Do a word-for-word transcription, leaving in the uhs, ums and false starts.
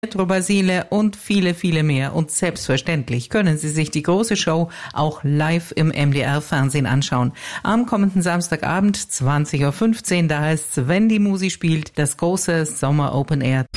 Pietro Basile und viele, viele mehr. Und selbstverständlich können Sie sich die große Show auch live im M D R-Fernsehen anschauen. Am kommenden Samstagabend, zwanzig Uhr fünfzehn, da heißt's, wenn die Musi spielt, das große Sommer Open Air